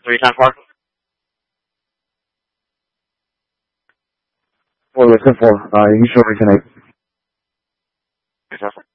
310-4. For the 10-4, you can show me tonight.